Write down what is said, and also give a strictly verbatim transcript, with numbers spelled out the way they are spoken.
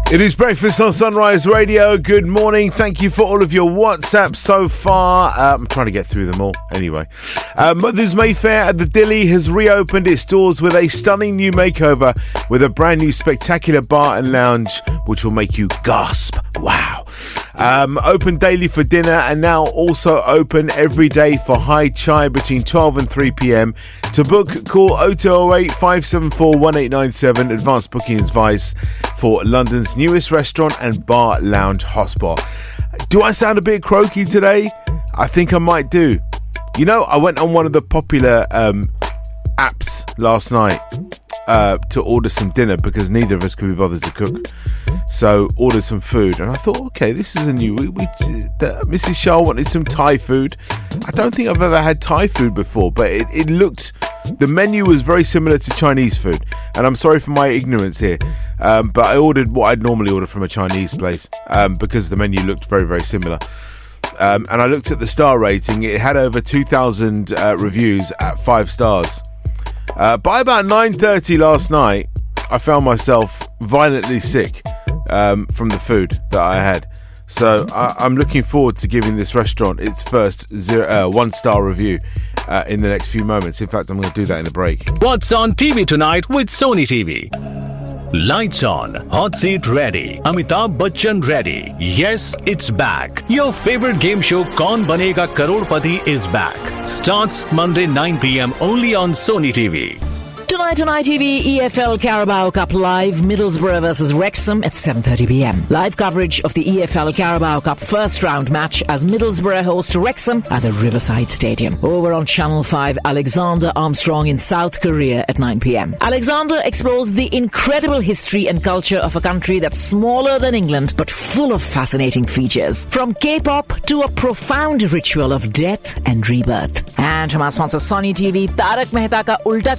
It is breakfast on Sunrise Radio. Good morning. Thank you for all of your WhatsApp so far. Uh, I'm trying to get through them all. Anyway, uh, Mother's Mayfair at the Dilly has reopened its doors with a stunning new makeover with a brand new spectacular bar and lounge, which will make you gasp. Wow. Um, open daily for dinner and now also open every day for high chai between twelve and three p.m. To book, call oh two oh eight, five seven four, one eight nine seven. Advanced booking advice for London's newest restaurant and bar lounge hotspot. Do I sound a bit croaky today? I think I might do. You know, I went on one of the popular um, apps last night uh, to order some dinner because neither of us could be bothered to cook. So ordered some food and I thought, okay, this is a new. We, we, the, Missus Shah wanted some Thai food. I don't think I've ever had Thai food before, but it, it looked. The menu was very similar to Chinese food, and I'm sorry for my ignorance here, um, but I ordered what I'd normally order from a Chinese place um, because the menu looked very, very similar. Um, and I looked at the star rating; it had over two thousand uh, reviews at five stars. Uh, by about nine thirty last night, I found myself violently sick um, from the food that I had. So I, I'm looking forward to giving this restaurant its first zero, uh, one-star review uh, in the next few moments. In fact, I'm going to do that in a break. What's on T V tonight with Sony T V? Lights on, hot seat ready, Amitabh Bachchan ready. Yes, it's back. Your favorite game show Kaun Banega Crorepati is back. Starts Monday nine p.m. only on Sony T V. Tonight on I T V, E F L Carabao Cup live, Middlesbrough versus Wrexham at seven thirty p.m. Live coverage of the E F L Carabao Cup first round match as Middlesbrough host Wrexham at the Riverside Stadium. Over on Channel five, Alexander Armstrong in South Korea at nine p.m. Alexander explores the incredible history and culture of a country that's smaller than England but full of fascinating features. From K-pop to a profound ritual of death and rebirth. And from our sponsor Sony T V, Tarak Mehta Ka Ulta